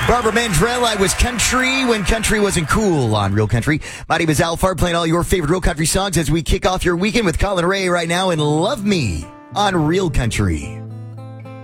Barbara Mandrell, I was country when country wasn't cool on Real Country. My name is Al Farb, playing all your favorite Real Country songs as we kick off your weekend with Colin Ray right now and Love Me on Real Country.